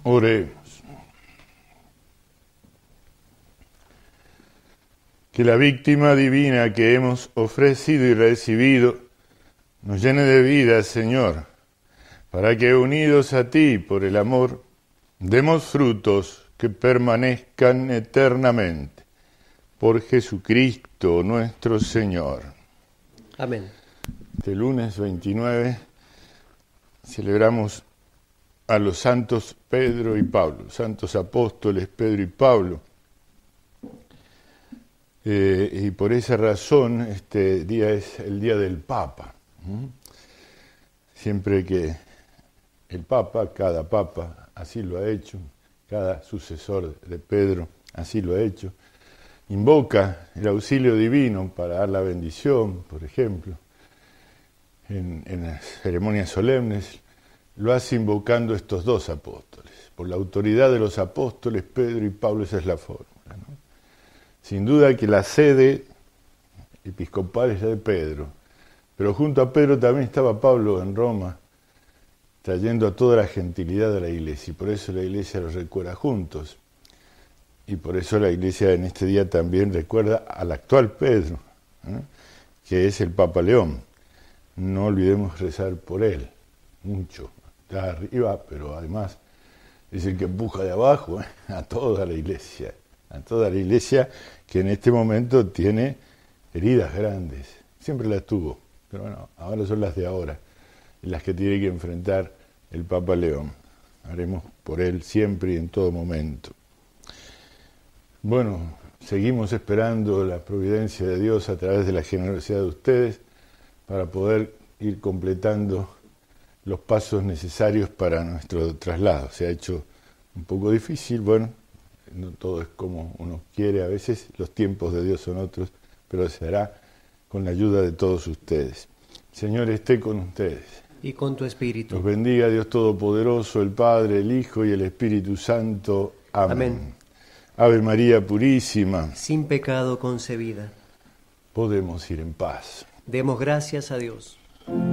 Oremos. Que la víctima divina que hemos ofrecido y recibido nos llene de vida, Señor, para que unidos a ti por el amor, demos frutos que permanezcan eternamente. Por Jesucristo nuestro Señor. Amén. Este lunes 29 celebramos a los santos Pedro y Pablo, santos apóstoles Pedro y Pablo. Y por esa razón este día es el día del Papa. Siempre que el Papa, cada Papa así lo ha hecho, cada sucesor de Pedro así lo ha hecho, invoca el auxilio divino para dar la bendición, por ejemplo, en las ceremonias solemnes, lo hace invocando estos dos apóstoles. Por la autoridad de los apóstoles, Pedro y Pablo, esa es la fórmula, ¿no? Sin duda que la sede episcopal es la de Pedro, pero junto a Pedro también estaba Pablo en Roma, trayendo a toda la gentilidad de la Iglesia, y por eso la Iglesia los recuerda juntos. Y por eso la Iglesia en este día también recuerda al actual Pedro, que es el Papa León. No olvidemos rezar por él, mucho. Está arriba, pero además es el que empuja de abajo a toda la Iglesia que en este momento tiene heridas grandes. Siempre las tuvo, pero bueno, ahora son las de ahora, las que tiene que enfrentar el Papa León. Haremos por él siempre y en todo momento. Bueno, seguimos esperando la providencia de Dios a través de la generosidad de ustedes para poder ir completando los pasos necesarios para nuestro traslado. Se ha hecho un poco difícil, bueno, no todo es como uno quiere a veces, los tiempos de Dios son otros, pero se hará con la ayuda de todos ustedes. Señor, esté con ustedes. Y con tu espíritu. Los bendiga Dios Todopoderoso, el Padre, el Hijo y el Espíritu Santo. Amén. Amén. Ave María Purísima. Sin pecado concebida. Podemos ir en paz. Demos gracias a Dios.